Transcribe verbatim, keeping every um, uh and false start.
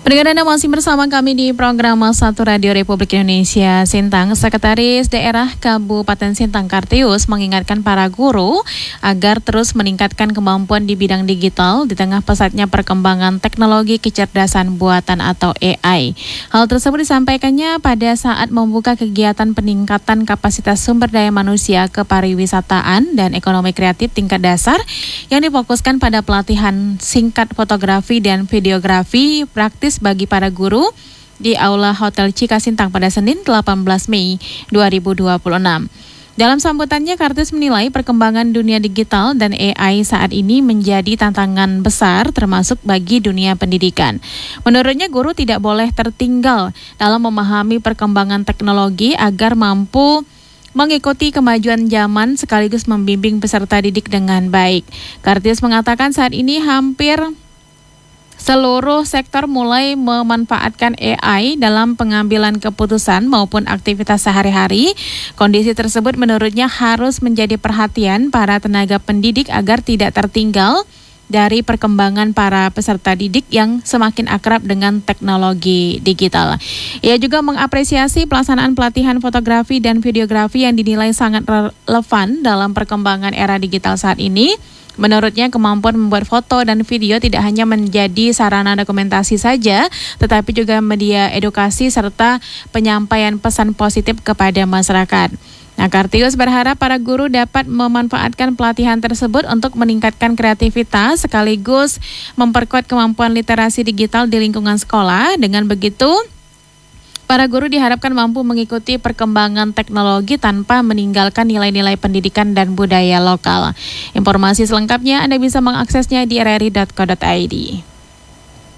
Pendengar Anda masih bersama kami di program satu Radio Republik Indonesia Sintang. Sekretaris Daerah Kabupaten Sintang Kartius mengingatkan para guru agar terus meningkatkan kemampuan di bidang digital di tengah pesatnya perkembangan teknologi kecerdasan buatan atau A I. Hal tersebut disampaikannya pada saat membuka kegiatan peningkatan kapasitas sumber daya manusia kepariwisataan dan ekonomi kreatif tingkat dasar yang difokuskan pada pelatihan singkat fotografi dan videografi praktis bagi para guru di Aula Hotel Cika Sintang pada Senin delapan belas Mei dua ribu dua puluh enam. Dalam sambutannya, Kartius menilai perkembangan dunia digital dan A I saat ini menjadi tantangan besar termasuk bagi dunia pendidikan. Menurutnya, guru tidak boleh tertinggal dalam memahami perkembangan teknologi agar mampu mengikuti kemajuan zaman sekaligus membimbing peserta didik dengan baik. Kartius mengatakan saat ini hampir seluruh sektor mulai memanfaatkan A I dalam pengambilan keputusan maupun aktivitas sehari-hari. Kondisi tersebut menurutnya harus menjadi perhatian para tenaga pendidik agar tidak tertinggal dari perkembangan para peserta didik yang semakin akrab dengan teknologi digital. Ia juga mengapresiasi pelaksanaan pelatihan fotografi dan videografi yang dinilai sangat relevan dalam perkembangan era digital saat ini. Menurutnya, kemampuan membuat foto dan video tidak hanya menjadi sarana dokumentasi saja, tetapi juga media edukasi serta penyampaian pesan positif kepada masyarakat. Nah, Kartius berharap para guru dapat memanfaatkan pelatihan tersebut untuk meningkatkan kreativitas sekaligus memperkuat kemampuan literasi digital di lingkungan sekolah. Dengan begitu, para guru diharapkan mampu mengikuti perkembangan teknologi tanpa meninggalkan nilai-nilai pendidikan dan budaya lokal. Informasi selengkapnya Anda bisa mengaksesnya di r r i dot co dot i d.